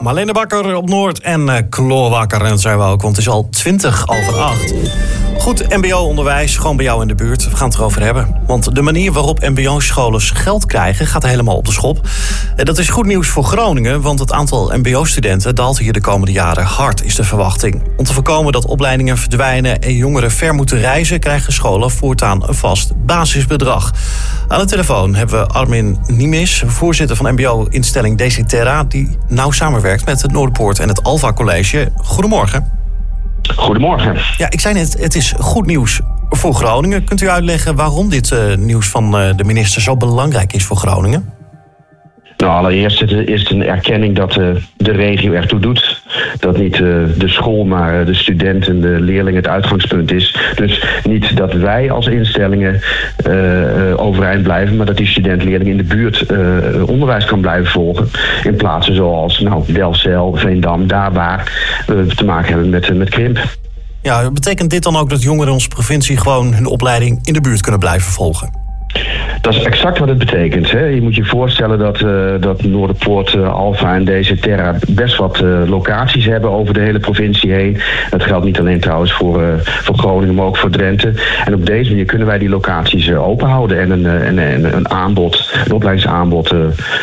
Marlene Bakker op Noord en Kloorwakker. En dat zijn we ook, want het is al 20:08. Goed mbo-onderwijs, gewoon bij jou in de buurt. We gaan het erover hebben. Want de manier waarop mbo-scholen geld krijgen gaat helemaal op de schop. En dat is goed nieuws voor Groningen, want het aantal mbo-studenten daalt hier de komende jaren hard, is de verwachting. Om te voorkomen dat opleidingen verdwijnen en jongeren ver moeten reizen, krijgen scholen voortaan een vast basisbedrag. Aan de telefoon hebben we Armin Niemis, voorzitter van mbo-instelling Decenterra, die nauw samenwerkt met het Noorderpoort en het Alva College. Goedemorgen. Goedemorgen. Ja, ik zei net, het is goed nieuws voor Groningen. Kunt u uitleggen waarom dit nieuws van de minister zo belangrijk is voor Groningen? Nou, allereerst is het een erkenning dat de regio ertoe doet. Dat niet de school, maar de student en de leerling het uitgangspunt is. Dus niet dat wij als instellingen overeind blijven, maar dat die student-leerling in de buurt onderwijs kan blijven volgen. In plaatsen zoals Delfzijl, Veendam, daar waar we te maken hebben met krimp. Ja, betekent dit dan ook dat jongeren in onze provincie gewoon hun opleiding in de buurt kunnen blijven volgen? Dat is exact wat het betekent. Hè. Je moet je voorstellen dat Noorderpoort, Alva en Decenterra best wat locaties hebben over de hele provincie heen. Dat geldt niet alleen trouwens voor Groningen, maar ook voor Drenthe. En op deze manier kunnen wij die locaties open houden en een opleidingsaanbod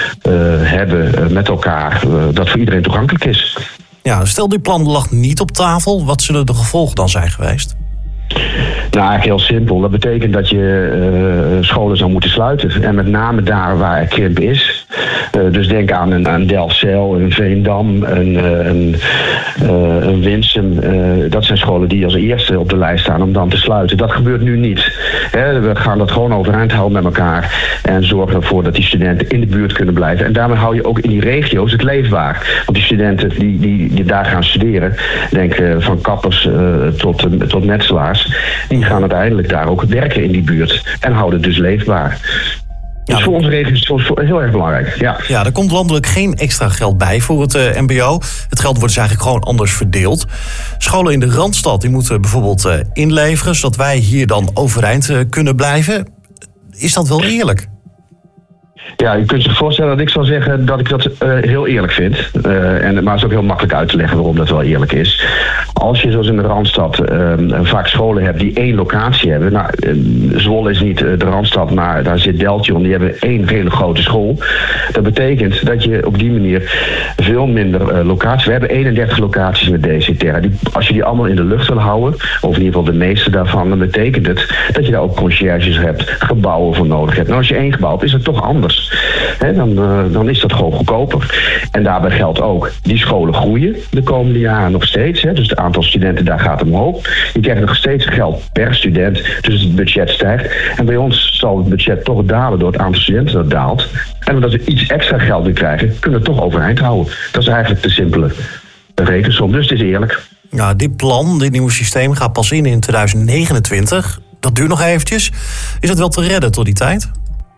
hebben met elkaar dat voor iedereen toegankelijk is. Ja, stel dit plan lag niet op tafel, wat zullen de gevolgen dan zijn geweest? Nou, eigenlijk heel simpel. Dat betekent dat je scholen zou moeten sluiten. En met name daar waar er krimp is. Dus denk aan Delfzijl, een Veendam, een Winsum. Dat zijn scholen die als eerste op de lijst staan om dan te sluiten. Dat gebeurt nu niet. We gaan dat gewoon overeind houden met elkaar. En zorgen ervoor dat die studenten in de buurt kunnen blijven. En daarmee hou je ook in die regio's het leefbaar. Want die studenten die daar gaan studeren, denk van kappers tot metselaars, die gaan uiteindelijk daar ook werken in die buurt. En houden het dus leefbaar. Ja, dus voor onze regio is het heel erg belangrijk. Ja, er komt landelijk geen extra geld bij voor het mbo. Het geld wordt dus eigenlijk gewoon anders verdeeld. Scholen in de Randstad die moeten bijvoorbeeld inleveren, zodat wij hier dan overeind kunnen blijven. Is dat wel eerlijk? Ja, je kunt je voorstellen dat ik zal zeggen dat ik dat heel eerlijk vind. Maar het is ook heel makkelijk uit te leggen waarom dat wel eerlijk is. Als je zoals in de Randstad vaak scholen hebt die één locatie hebben. Nou, Zwolle is niet de Randstad, maar daar zit Deltion. Die hebben één hele grote school. Dat betekent dat je op die manier veel minder locaties... We hebben 31 locaties met Decenterra. Als je die allemaal in de lucht wil houden, of in ieder geval de meeste daarvan, dan betekent het dat je daar ook conciërges hebt, gebouwen voor nodig hebt. Nou, als je één gebouw hebt, is het toch anders. Dan is dat gewoon goedkoper. En daarbij geldt ook, die scholen groeien de komende jaren nog steeds. Dus het aantal studenten daar gaat omhoog. Je krijgt nog steeds geld per student, dus het budget stijgt. En bij ons zal het budget toch dalen door het aantal studenten dat daalt. En omdat we iets extra geld weer krijgen, kunnen we het toch overeind houden. Dat is eigenlijk de simpele rekensom. Dus het is eerlijk. Ja, dit nieuwe systeem gaat pas in 2029. Dat duurt nog eventjes. Is het wel te redden tot die tijd?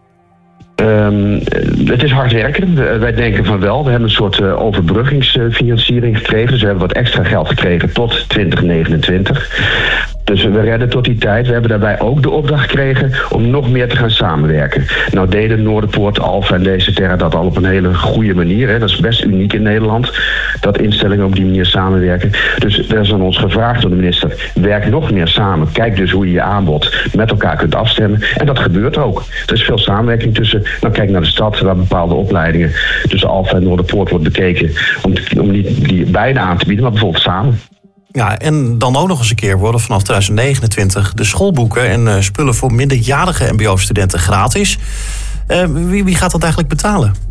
Het is hard werken. Wij denken van wel. We hebben een soort overbruggingsfinanciering gekregen. Dus we hebben wat extra geld gekregen tot 2029. Dus we redden tot die tijd. We hebben daarbij ook de opdracht gekregen om nog meer te gaan samenwerken. Nou deden Noorderpoort, Alva en Decenterra dat al op een hele goede manier. Hè. Dat is best uniek in Nederland, dat instellingen op die manier samenwerken. Dus er is aan ons gevraagd door de minister, werk nog meer samen. Kijk dus hoe je je aanbod met elkaar kunt afstemmen. En dat gebeurt ook. Er is veel samenwerking tussen. Nou, kijk naar de stad, waar bepaalde opleidingen tussen Alva en Noorderpoort wordt bekeken. Om niet die beide aan te bieden, maar bijvoorbeeld samen. Ja, en dan ook nog eens een keer worden vanaf 2029 de schoolboeken en spullen voor minderjarige mbo-studenten gratis. Wie gaat dat eigenlijk betalen?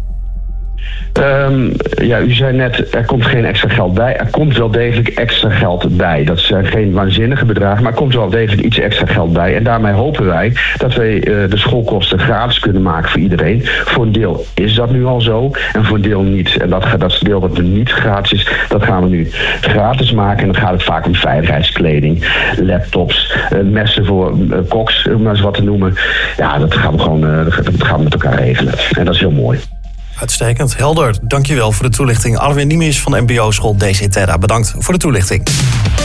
U zei net, er komt geen extra geld bij. Er komt wel degelijk extra geld bij. Dat zijn geen waanzinnige bedragen, maar er komt wel degelijk iets extra geld bij. En daarmee hopen wij dat wij de schoolkosten gratis kunnen maken voor iedereen. Voor een deel is dat nu al zo en voor een deel niet. En dat deel wat nu niet gratis is, dat gaan we nu gratis maken. En dan gaat het vaak om veiligheidskleding, laptops, messen voor koks, om maar eens wat te noemen. Ja, dat gaan we gewoon dat gaan we met elkaar regelen. En dat is heel mooi. Uitstekend. Helder. Dankjewel voor de toelichting. Armin Niemis van mbo-school Decenterra. Bedankt voor de toelichting.